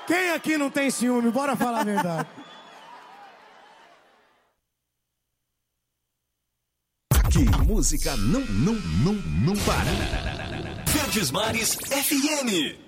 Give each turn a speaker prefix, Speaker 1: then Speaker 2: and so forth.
Speaker 1: Quem aqui não tem ciúme? Bora falar a verdade.
Speaker 2: Aqui, música não para. Verdes Mares FM.